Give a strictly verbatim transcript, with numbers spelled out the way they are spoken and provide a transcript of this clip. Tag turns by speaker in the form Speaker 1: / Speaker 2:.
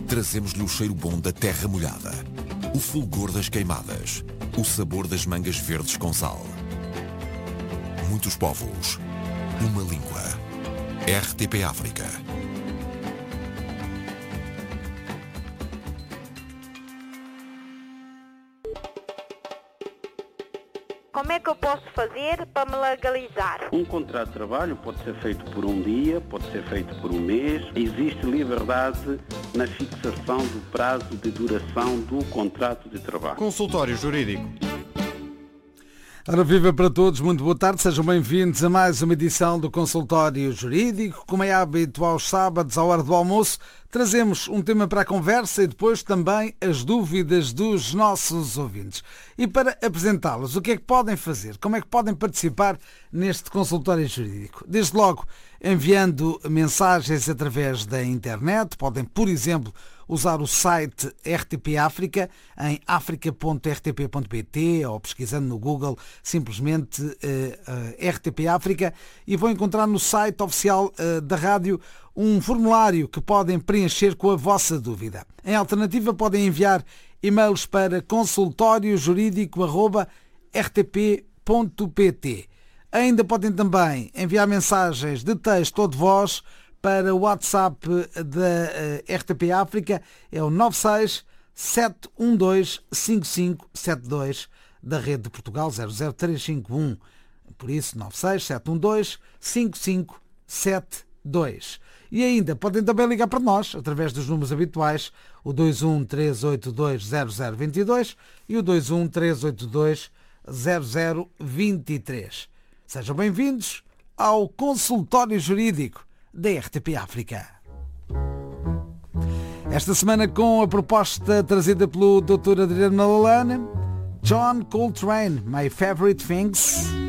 Speaker 1: Trazemos-lhe o cheiro bom da terra molhada, o fulgor das queimadas, o sabor das mangas verdes com sal. Muitos povos, uma língua. R T P África.
Speaker 2: Como é que eu posso fazer para me legalizar?
Speaker 3: Um contrato de trabalho pode ser feito por um dia, pode ser feito por um mês. Existe liberdade na fixação do prazo de duração do contrato de trabalho.
Speaker 4: Consultório Jurídico.
Speaker 5: Ora, viva para todos, muito boa tarde, sejam bem-vindos a mais uma edição do Consultório Jurídico. Como é hábito aos sábados, à hora do almoço, trazemos um tema para a conversa e depois também as dúvidas dos nossos ouvintes. E para apresentá-los, o que é que podem fazer? Como é que podem participar neste Consultório Jurídico? Desde logo, enviando mensagens através da internet, podem, por exemplo, usar o site R T P África em africa ponto r t p ponto p t ou pesquisando no Google simplesmente uh, uh, R T P África e vão encontrar no site oficial uh, da rádio um formulário que podem preencher com a vossa dúvida. Em alternativa, podem enviar e-mails para consultório jurídico arroba r t p ponto p t. Ainda podem também enviar mensagens de texto ou de voz para o WhatsApp da R T P África, é o nove seis sete um dois cinco cinco sete dois da Rede de Portugal zero zero três cinco um. Por isso, nove seis sete um dois cinco cinco sete dois. E ainda podem também ligar para nós através dos números habituais, o dois um três oito dois zero zero dois dois e o dois um três oito dois zero zero dois três. Sejam bem-vindos ao Consultório Jurídico da R T P África. Esta semana com a proposta trazida pelo doutor Adriano Malalane, John Coltrane, My Favorite Things.